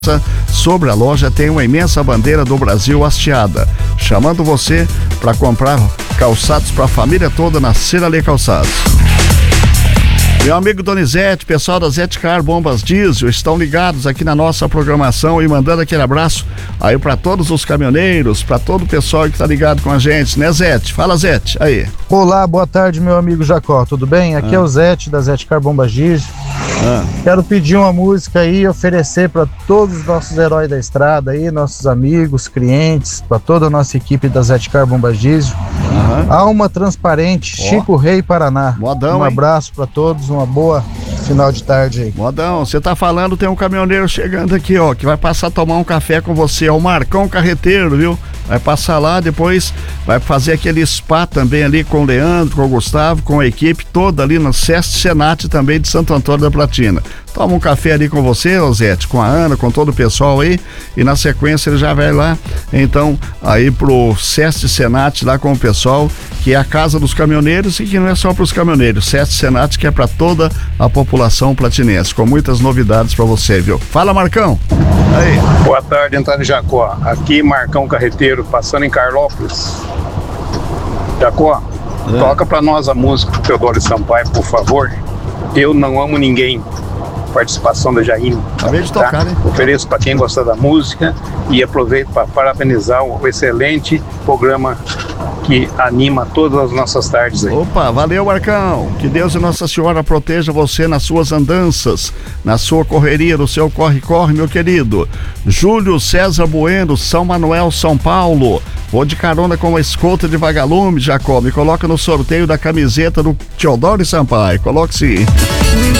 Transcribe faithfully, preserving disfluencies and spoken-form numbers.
Sobre a loja tem uma imensa bandeira do Brasil hasteada, chamando você para comprar calçados para a família toda na Ciralê Calçados. Meu amigo Donizete, pessoal da Zetcar Bombas Diesel, estão ligados aqui na nossa programação e mandando aquele abraço aí para todos os caminhoneiros, para todo o pessoal que está ligado com a gente, né, Zete? Fala, Zete, aí. Olá, boa tarde, meu amigo Jacó, tudo bem? Aqui ah. é o Zete da Zetcar Bombas Diesel. Ah. Quero pedir uma música aí e oferecer para todos os nossos heróis da estrada aí, nossos amigos, clientes, para toda a nossa equipe da Zetcar Bombas Diesel. Uhum. Alma Transparente, oh. Chico Rei, Paraná. Modão, um abraço para todos, uma boa final de tarde aí. Modão, você tá falando, tem um caminhoneiro chegando aqui, ó, que vai passar a tomar um café com você, é o Marcão Carreteiro, viu? Vai passar lá, depois vai fazer aquele spa também ali com o Leandro, com o Gustavo, com a equipe toda ali no Sesc Senat também de Santo Antônio da Platina. Toma um café ali com você, Rosete, com a Ana, com todo o pessoal aí, e na sequência ele já vai lá, então, aí pro Sesc Senat lá com o pessoal, que é a casa dos caminhoneiros e que não é só pros caminhoneiros, Sesc Senat que é para toda a população platinense, com muitas novidades para você, viu? Fala, Marcão! Aí. Boa tarde, Antônio Jacó. Aqui Marcão Carreteiro, passando em Carlópolis. Jacó, é. toca pra nós a música do Teodoro Sampaio, por favor. Eu Não Amo Ninguém. Participação da Jaime. Acabei de tocar, tá? Né? Ofereço para quem gosta da música e aproveito para parabenizar o excelente programa que anima todas as nossas tardes aí. Opa, valeu, Marcão. Que Deus e Nossa Senhora proteja você nas suas andanças, na sua correria, no seu corre-corre, meu querido. Júlio César Bueno, São Manuel, São Paulo. Vou de carona com a escolta de vagalume, Jacó. Me coloca no sorteio da camiseta do Teodoro Sampaio. Coloque-se.